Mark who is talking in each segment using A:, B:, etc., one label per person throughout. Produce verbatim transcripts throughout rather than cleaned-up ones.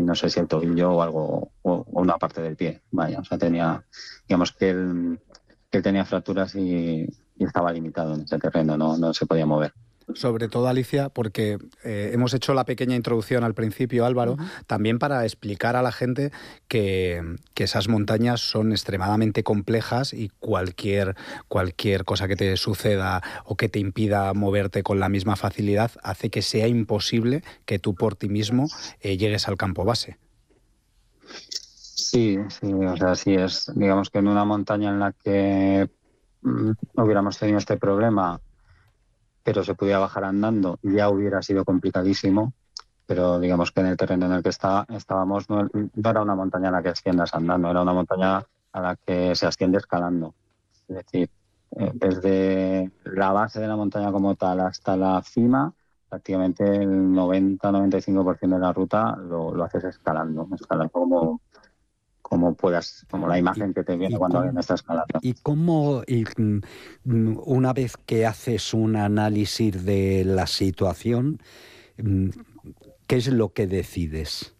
A: no sé si el tobillo o algo, o, o una parte del pie, vaya, o sea, tenía, digamos que él, que él tenía fracturas y, y estaba limitado en ese terreno, no, no se podía mover.
B: Sobre todo, Alicia, porque eh, hemos hecho la pequeña introducción al principio, Álvaro, uh-huh. también para explicar a la gente que, que esas montañas son extremadamente complejas y cualquier, cualquier cosa que te suceda o que te impida moverte con la misma facilidad hace que sea imposible que tú por ti mismo eh, llegues al campo base.
A: Sí, sí, o sea, sí es, digamos que en una montaña en la que mm, no hubiéramos tenido este problema, pero se podía bajar andando, ya hubiera sido complicadísimo, pero digamos que en el terreno en el que está, estábamos no, no era una montaña a la que asciendas andando, era una montaña a la que se asciende escalando. Es decir, eh, desde la base de la montaña como tal hasta la cima, prácticamente el noventa a noventa y cinco por ciento de la ruta lo, lo haces escalando, escalando como... como puedas, como la imagen
C: y,
A: que te viene
C: y
A: cuando
C: cómo,
A: alguien está escalando.
C: Y cómo, y, una vez que haces un análisis de la situación, ¿qué es lo que decides?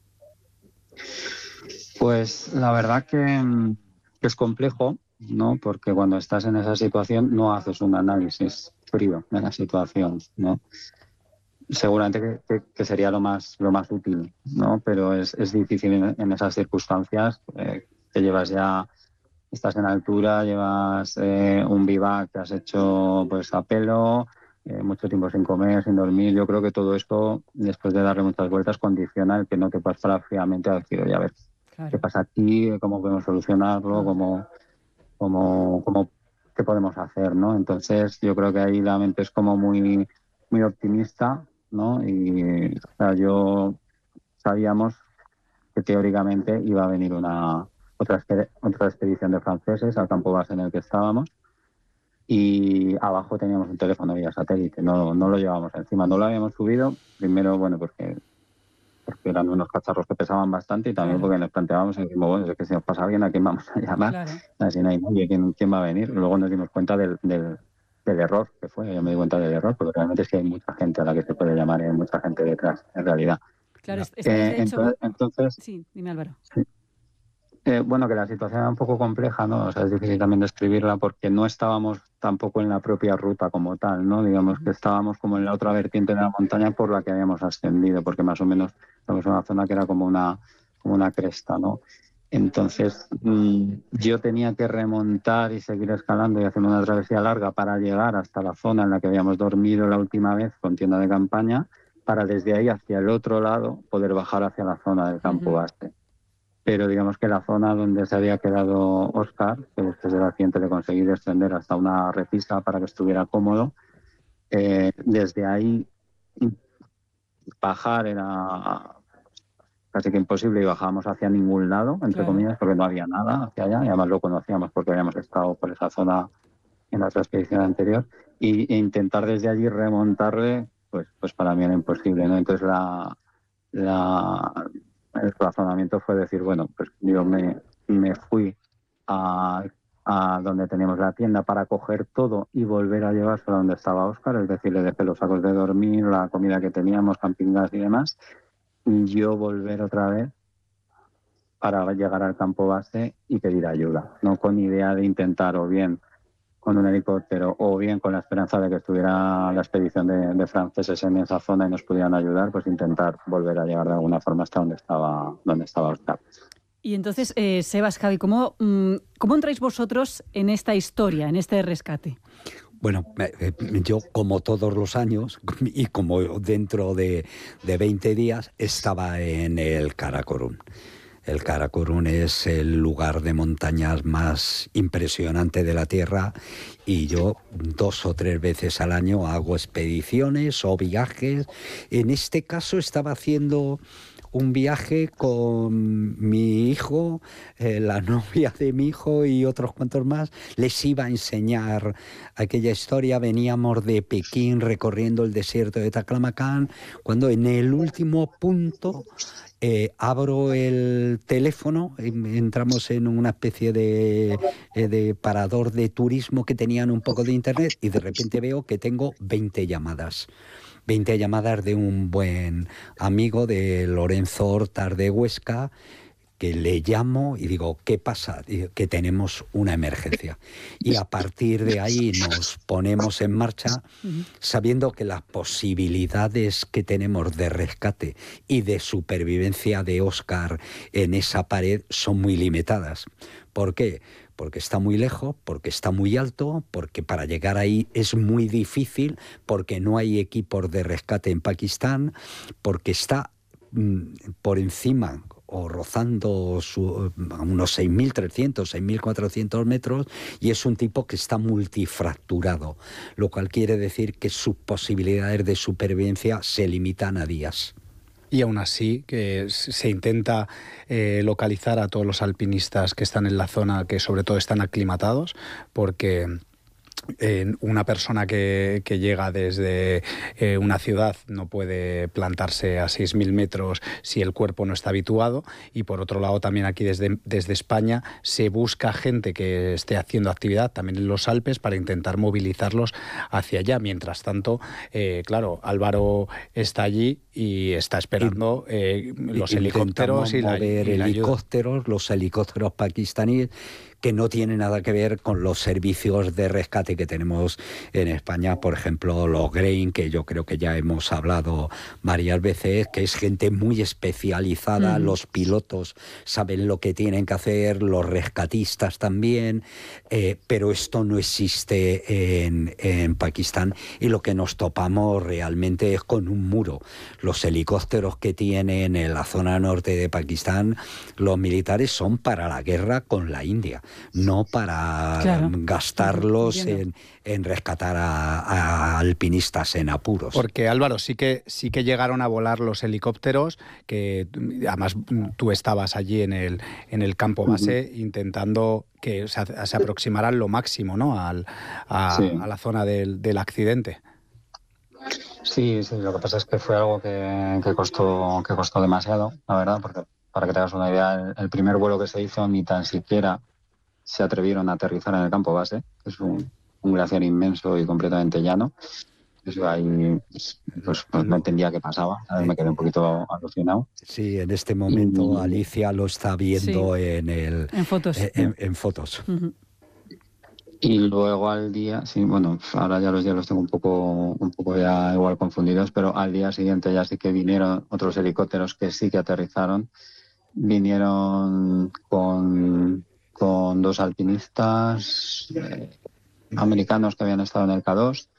A: Pues la verdad que, que es complejo, ¿no? Porque cuando estás en esa situación no haces un análisis frío de la situación, ¿no? Seguramente que, que, que sería lo más lo más útil, ¿no? Pero es, es difícil en, en esas circunstancias, eh, que llevas ya, estás en altura, llevas eh, un vivac que has hecho pues a pelo, eh, mucho tiempo sin comer, sin dormir. Yo creo que todo esto, después de darle muchas vueltas, condiciona el que no te puedas parar fríamente a decir, oye, a ver, claro, ¿qué pasa aquí? ¿Cómo podemos solucionarlo? ¿Cómo, cómo, cómo, qué podemos hacer, ¿no? Entonces yo creo que ahí la mente es como muy, muy optimista, ¿no? Y o sea, yo sabíamos que teóricamente iba a venir una otra, otra expedición de franceses al campo base en el que estábamos, y abajo teníamos un teléfono vía satélite, no, no lo llevábamos encima, no lo habíamos subido, primero, bueno, porque, porque eran unos cacharros que pesaban bastante, y también claro, porque nos planteábamos y dijimos, bueno, es que si nos pasa alguien, ¿a quién vamos a llamar? Claro. Así no hay nadie, ¿quién, quién va a venir? Luego nos dimos cuenta del, del, del error que fue, yo me di cuenta del error, porque realmente es que hay mucha gente a la que se puede llamar y hay mucha gente detrás, en realidad.
D: Claro, es, de
A: eh,
D: hecho...
A: entonces, entonces,
D: sí, dime, Álvaro.
A: Sí. Eh, bueno, que la situación era un poco compleja, ¿no? O sea, es difícil también describirla porque no estábamos tampoco en la propia ruta como tal, ¿no? Digamos que estábamos como en la otra vertiente de la montaña por la que habíamos ascendido, porque más o menos estamos en una zona que era como una, como una cresta, ¿no? Entonces, mmm, yo tenía que remontar y seguir escalando y haciendo una travesía larga para llegar hasta la zona en la que habíamos dormido la última vez con tienda de campaña, para desde ahí hacia el otro lado poder bajar hacia la zona del campo base. Pero digamos que la zona donde se había quedado Óscar, que después del accidente le conseguí descender hasta una repisa para que estuviera cómodo, eh, desde ahí bajar era casi que imposible y bajábamos hacia ningún lado, entre claro, comillas, porque no había nada hacia allá, y además lo conocíamos porque habíamos estado por esa zona en la otra expedición anterior, y, e intentar desde allí remontarle, pues, pues para mí era imposible, ¿no? Entonces la... la el razonamiento fue decir, bueno, pues yo me, me fui a, a donde teníamos la tienda para coger todo y volver a llevárselo a donde estaba Óscar, es decir, le dejé los sacos de dormir, la comida que teníamos, camping gas y demás, y yo volver otra vez para llegar al campo base y pedir ayuda, no con idea de intentar o bien con un helicóptero o bien con la esperanza de que estuviera la expedición de, de franceses en esa zona y nos pudieran ayudar, pues intentar volver a llegar de alguna forma hasta donde estaba donde estaba Óscar.
D: Y entonces, eh, Sebas, Javi, ¿cómo, ¿cómo entráis vosotros en esta historia, en este rescate?
C: Bueno, eh, yo como todos los años y como dentro de, de veinte días estaba en el Karakorum. El Karakorum es el lugar de montañas más impresionante de la Tierra y yo dos o tres veces al año hago expediciones o viajes. En este caso estaba haciendo un viaje con mi hijo, eh, la novia de mi hijo y otros cuantos más. Les iba a enseñar aquella historia. Veníamos de Pekín recorriendo el desierto de Taklamakan, cuando en el último punto eh, abro el teléfono, entramos en una especie de, de parador de turismo que tenían un poco de internet y de repente veo que tengo veinte llamadas. veinte llamadas de un buen amigo de Lorenzo Hortas de Huesca, que le llamo y digo, ¿qué pasa? Que tenemos una emergencia. Y a partir de ahí nos ponemos en marcha, sabiendo que las posibilidades que tenemos de rescate y de supervivencia de Óscar en esa pared son muy limitadas. ¿Por qué? Porque está muy lejos, porque está muy alto, porque para llegar ahí es muy difícil, porque no hay equipos de rescate en Pakistán, porque está mmm, por encima o rozando su, a unos seis mil trescientos, seis mil cuatrocientos metros, y es un tipo que está multifracturado, lo cual quiere decir que sus posibilidades de supervivencia se limitan a días.
B: Y aún así, que se intenta eh, localizar a todos los alpinistas que están en la zona, que sobre todo están aclimatados, porque Eh, una persona que, que llega desde eh, una ciudad no puede plantarse a seis mil metros si el cuerpo no está habituado, y por otro lado también aquí desde, desde España se busca gente que esté haciendo actividad también en los Alpes para intentar movilizarlos hacia allá. Mientras tanto, eh, claro, Álvaro está allí y está esperando eh, los helicópteros y la,
C: mover
B: y la
C: helicópteros,
B: ayuda.
C: los helicópteros pakistaníes, que no tiene nada que ver con los servicios de rescate que tenemos en España, por ejemplo, los Grain, que yo creo que ya hemos hablado varias veces, que es gente muy especializada, mm. los pilotos saben lo que tienen que hacer, los rescatistas también, eh, pero esto no existe en, en Pakistán, y lo que nos topamos realmente es con un muro. Los helicópteros que tienen en la zona norte de Pakistán, los militares son para la guerra con la India, no para claro. gastarlos en, en rescatar a, a alpinistas en apuros.
B: Porque, Álvaro, sí que sí que llegaron a volar los helicópteros, que además tú estabas allí en el, en el campo base uh-huh. intentando que se, se aproximaran lo máximo, ¿no? Al, a, sí. a la zona del, del accidente.
A: Sí, sí, lo que pasa es que fue algo que, que, costó, que costó demasiado, la verdad, porque para que te hagas una idea, el, el primer vuelo que se hizo ni tan siquiera se atrevieron a aterrizar en el campo base, que es un, un glaciar inmenso y completamente llano. Eso ahí pues, pues, pues no entendía qué pasaba, ¿sabes? Me quedé un poquito alucinado.
C: Sí, en este momento y, Alicia lo está viendo sí, en el
D: en fotos.
C: En, en, en fotos.
D: Uh-huh.
A: Y luego al día, sí, bueno, ahora ya los días los tengo un poco, un poco ya igual confundidos, pero al día siguiente ya sí que vinieron otros helicópteros que sí que aterrizaron. Vinieron con, con dos alpinistas eh, americanos que habían estado en el K dos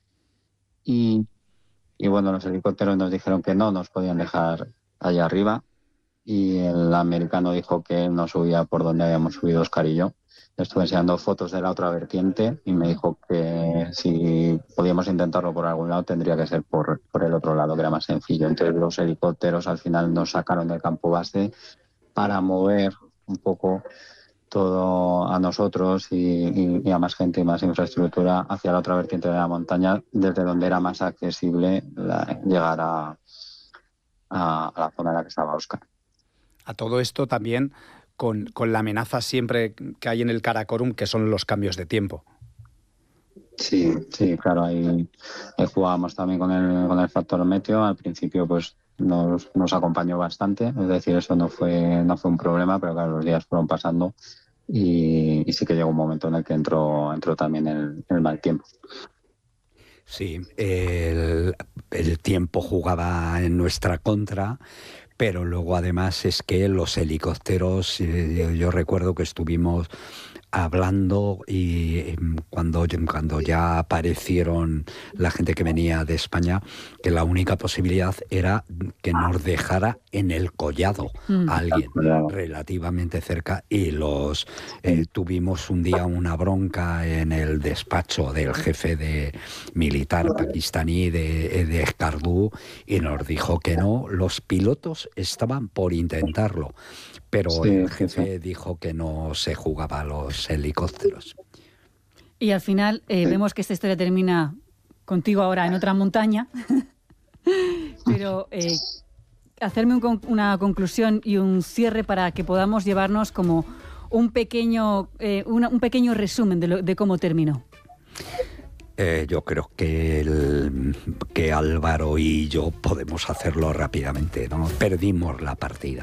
A: y, y bueno, los helicópteros nos dijeron que no nos podían dejar allá arriba, y el americano dijo que él no subía por donde habíamos subido Óscar y yo. Le estuve enseñando fotos de la otra vertiente y me dijo que si podíamos intentarlo por algún lado tendría que ser por, por el otro lado, que era más sencillo. Entonces los helicópteros al final nos sacaron del campo base para mover un poco todo a nosotros y, y, y a más gente y más infraestructura hacia la otra vertiente de la montaña, desde donde era más accesible la, llegar a, a, a la zona en la que estaba Óscar.
B: A todo esto también con, con la amenaza siempre que hay en el Karakorum, que son los cambios de tiempo.
A: Sí, sí, claro, ahí, ahí jugábamos también con el, con el factor meteo. Al principio pues nos, nos acompañó bastante, es decir, eso no fue, no fue un problema, pero claro, los días fueron pasando y, y sí que llegó un momento en el que entró, entró también el, el mal tiempo.
C: Sí, el, el tiempo jugaba en nuestra contra, pero luego además es que los helicópteros, eh, yo recuerdo que estuvimos hablando y cuando, cuando ya aparecieron la gente que venía de España, que la única posibilidad era que nos dejara en el collado mm. alguien relativamente cerca, y los eh, tuvimos un día una bronca en el despacho del jefe de militar pakistaní de, de Escardú, y nos dijo que no, los pilotos estaban por intentarlo, pero sí, el jefe sí. dijo que no se jugaba a los helicópteros.
D: Y al final eh, sí. vemos que esta historia termina contigo ahora en otra montaña, pero eh, hacerme un, una conclusión y un cierre para que podamos llevarnos como un pequeño, eh, una, un pequeño resumen de, lo, de cómo terminó.
C: Eh, yo creo que, el, que Álvaro y yo podemos hacerlo rápidamente, ¿no? Perdimos la partida.